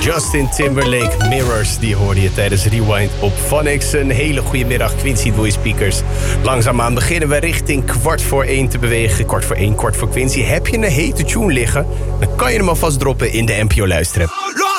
Justin Timberlake, Mirrors, die hoorde je tijdens Rewind op Phonics. Een hele goede middag, Quincy Boy Speakers. Langzaamaan beginnen we richting 1:45 te bewegen. 1:15, 1:45 Quincy. Heb je een hete tune liggen? Dan kan je hem alvast droppen in de NPO Luisteren.